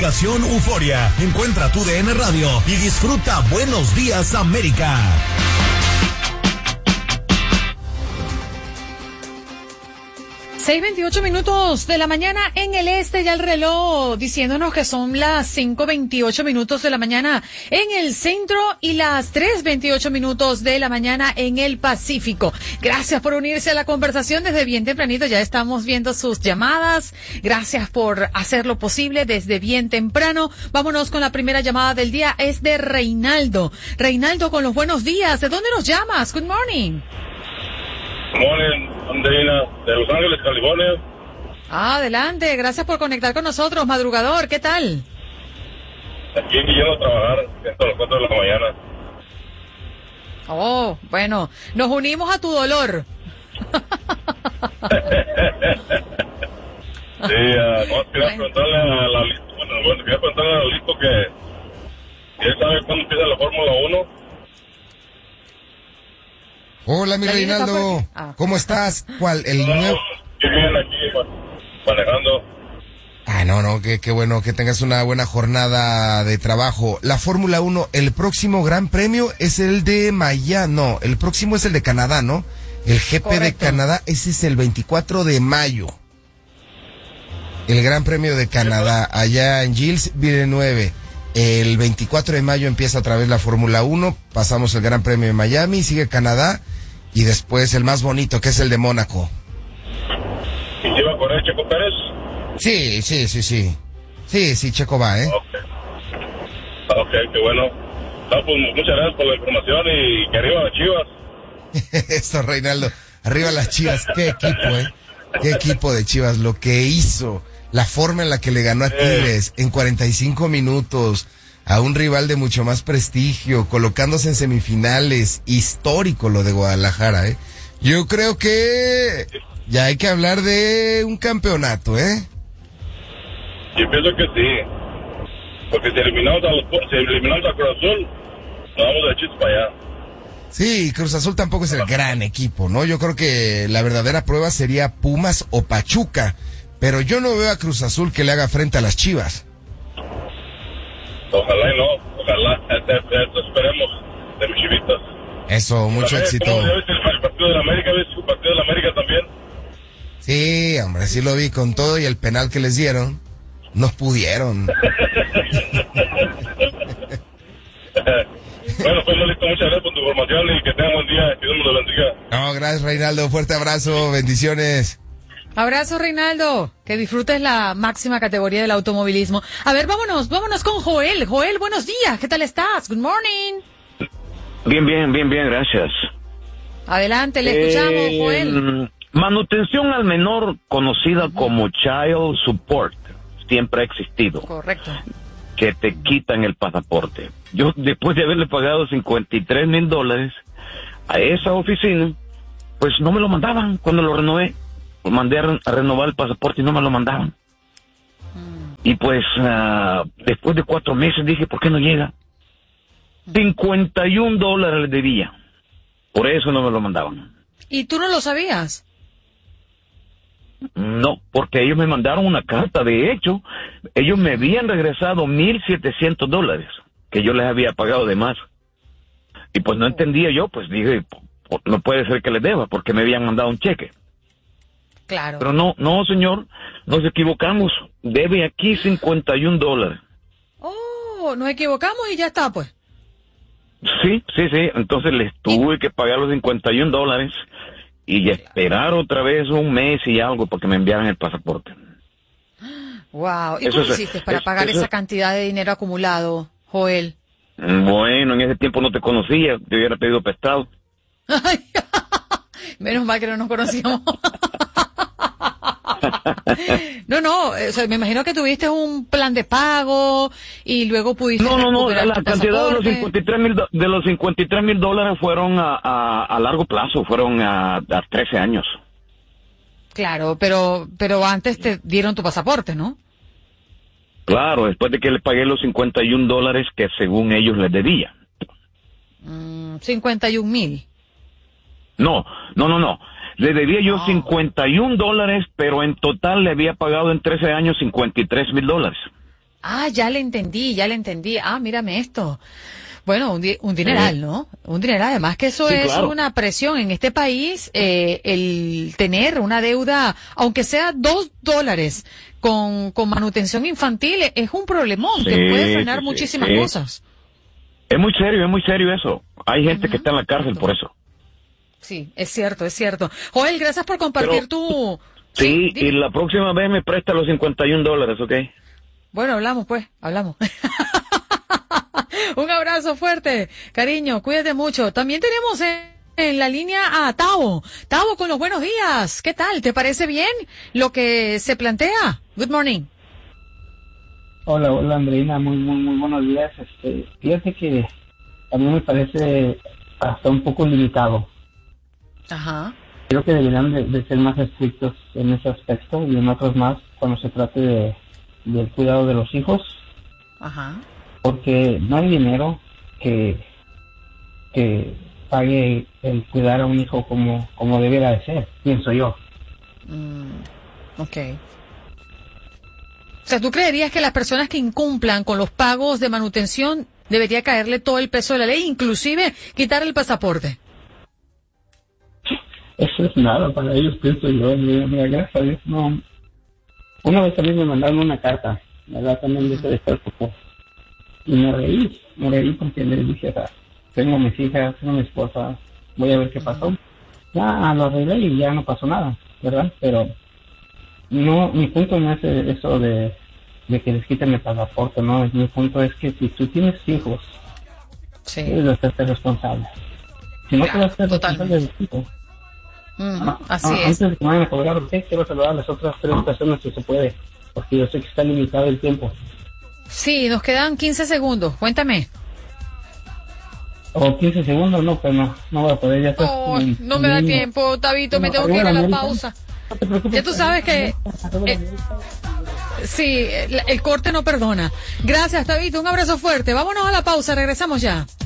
Aplicación Euforia. Encuentra tu DN Radio y disfruta Buenos Días América. 6:28 minutos de la mañana en el este, ya el reloj diciéndonos que son las 5:28 minutos de la mañana en el centro y las 3:28 minutos de la mañana en el Pacífico. Gracias por unirse a la conversación desde bien tempranito, ya estamos viendo sus llamadas. Gracias por hacer lo posible desde bien temprano. Vámonos con la primera llamada del día, es de Reinaldo. Reinaldo, con los buenos días. ¿De dónde nos llamas? Good morning. Morning, Andreina, de Los Ángeles, California. Adelante, gracias por conectar con nosotros, madrugador, ¿qué tal? Aquí yendo a trabajar hasta las 4 de la mañana. Oh, bueno, nos unimos a tu dolor. Sí, no, quería preguntarle a la Listo, quería preguntarle a Listo que él sabe cuándo empieza la Fórmula 1. Hola, mi Reinaldo. ¿Cómo estás? ¿Cuál? ¿El nuevo? Bien, aquí manejando. No, qué bueno que tengas una buena jornada de trabajo. La Fórmula 1, el próximo Gran Premio es el de Miami. No, el próximo es el de Canadá, ¿no? El GP Correcto. De Canadá, ese es el 24 de mayo. El Gran Premio de Canadá, allá en Gilles Villeneuve. El 24 de mayo empieza otra vez la Fórmula 1, pasamos el Gran Premio de Miami, sigue Canadá, y después el más bonito, que es el de Mónaco. ¿Y se va a correr Checo Pérez? Sí. Sí, Checo va, Ok, qué bueno. No, pues muchas gracias por la información y que arriba las Chivas. Eso, Reinaldo, arriba las Chivas, qué equipo, qué equipo de Chivas, lo que hizo. La forma en la que le ganó a Tigres en 45 minutos a un rival de mucho más prestigio, colocándose en semifinales, histórico lo de Guadalajara, Yo creo que ya hay que hablar de un campeonato, Yo pienso que sí, porque si eliminamos a Cruz Azul, nos vamos de chispa allá. Sí, Cruz Azul tampoco es el gran equipo, ¿no? Yo creo que la verdadera prueba sería Pumas o Pachuca. Pero yo no veo a Cruz Azul que le haga frente a las Chivas. Ojalá y no, ojalá, eso esperemos de mis chivitas. Eso, mucho éxito. ¿Ya viste el partido de la América? ¿Viste el partido de la América también? Sí, hombre, sí lo vi con todo y el penal que les dieron. No pudieron. Bueno, pues Lolito, muchas gracias por tu información y que tengan buen día, que Dios nos lo bendiga. No, gracias Reinaldo, fuerte abrazo, bendiciones. Abrazo, Reinaldo. Que disfrutes la máxima categoría del automovilismo. A ver, vámonos con Joel. Joel, buenos días. ¿Qué tal estás? Good morning. Bien, gracias. Adelante, le escuchamos, Joel. Manutención al menor, conocida como child support, siempre ha existido. Correcto. Que te quitan el pasaporte. Yo, después de haberle pagado $53,000 a esa oficina, pues no me lo mandaban cuando lo renové. Mandé a renovar el pasaporte y no me lo mandaban. Y pues después de 4 meses dije, ¿por qué no llega? $51 le debía. Por eso no me lo mandaban. ¿Y tú no lo sabías? No, porque ellos me mandaron una carta. De hecho, ellos me habían regresado $1,700 que yo les había pagado de más. Y pues no entendía yo, pues dije, no puede ser que les deba, porque me habían mandado un cheque. Claro. Pero no, señor, nos equivocamos. Debe aquí $51. Oh, nos equivocamos y ya está, pues. Sí. Entonces les tuve que pagar los $51 y esperar otra vez un mes y algo porque me enviaran el pasaporte. Wow. ¿Y cómo hiciste para pagar esa cantidad de dinero acumulado, Joel? Bueno, en ese tiempo no te conocía, te hubiera pedido prestado. Menos mal que no nos conocíamos. No, o sea, me imagino que tuviste un plan de pago y luego pudiste recuperar la tu cantidad pasaporte. de los $53,000 fueron a largo plazo, fueron a 13 años. Claro, pero antes te dieron tu pasaporte, ¿no? Claro, después de que le pagué los $51 que según ellos les debía. 51,000. No. Le debía yo $51, pero en total le había pagado en 13 años $53,000. Ah, ya le entendí. Ah, mírame esto. Bueno, un dineral, ¿no? Un dineral. Además que eso Sí, es claro. una presión en este país, el tener una deuda, aunque sea $2 con manutención infantil, es un problemón que Sí, puede frenar sí, muchísimas sí. cosas. Es muy serio eso. Hay gente que está en la cárcel por eso. Sí, es cierto. Joel, gracias por compartir Pero- tu... Sí, dime. y la próxima vez me presta los $51, ¿ok? Bueno, hablamos. Un abrazo fuerte, cariño, cuídate mucho. También tenemos en la línea a Tavo. Tavo, con los buenos días. ¿Qué tal? ¿Te parece bien lo que se plantea? Good morning. Hola, Andreina, muy buenos días. Fíjate que a mí me parece hasta un poco limitado. Ajá. Creo que deberían de ser más estrictos en ese aspecto y en otros más cuando se trate del cuidado de los hijos, Ajá. porque no hay dinero que pague el cuidar a un hijo como debiera de ser, pienso yo. Ok. O sea, ¿tú creerías que las personas que incumplan con los pagos de manutención debería caerle todo el peso de la ley, inclusive quitar el pasaporte? Eso es nada para ellos, pienso yo. Mira, gracias a Dios, no. Una vez también me mandaron una carta, ¿verdad? También de ese despreocupo. Y me reí porque les dije, o sea, tengo mis hijas, tengo mi esposa, voy a ver qué pasó. Ya lo arreglé y ya no pasó nada, ¿verdad? Pero no, mi punto no es eso de que les quiten el pasaporte, no. Mi punto es que si tú tienes hijos, Sí. debes de hacerte responsable. Si no te vas a ser responsable de tus hijos. Así es. Antes de que me vayan a cobrar, quiero saludar a las otras 3 personas si se puede, porque yo sé que está limitado el tiempo. Sí, nos quedan 15 segundos. Cuéntame. O 15 segundos, no, pues no voy a poder, ya está. Oh, no me da tiempo, Tabito, me tengo que ir a la pausa. No te preocupes. Ya tú sabes que... sí, el corte no perdona. Gracias, Tabito, un abrazo fuerte. Vámonos a la pausa, regresamos ya.